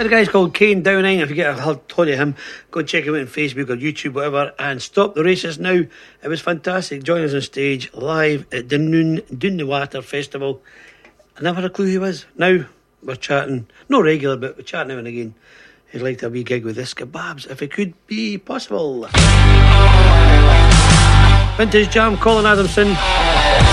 And the guy's called Kane Downing. If you get a hold of him, go and check him out on Facebook or YouTube, whatever. And Stop the Racists Now. It was fantastic. Join us on stage live at the Doon the Water Festival. I never had a clue who he was. Now we're chatting, not regular, but we're chatting now and again. He'd like to have a wee gig with this Kebabs, if it could be possible. Vintage Jam, Colin Adamson.